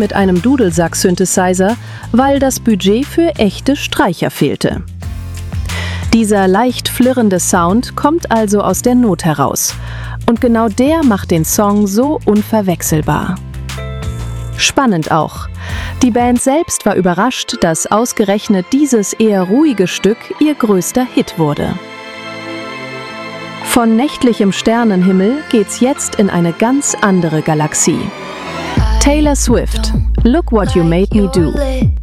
mit einem Dudelsack-Synthesizer, weil das Budget für echte Streicher fehlte. Dieser leicht flirrende Sound kommt also aus der Not heraus. Und genau der macht den Song so unverwechselbar. Spannend auch. Die Band selbst war überrascht, dass ausgerechnet dieses eher ruhige Stück ihr größter Hit wurde. Von nächtlichem Sternenhimmel geht's jetzt in eine ganz andere Galaxie. Taylor Swift, Look What You Made Me Do.